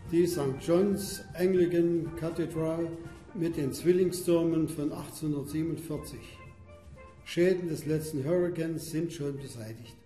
die St. John's Anglican Cathedral mit den Zwillingstürmen von 1847. Schäden des letzten Hurrikans sind schon beseitigt.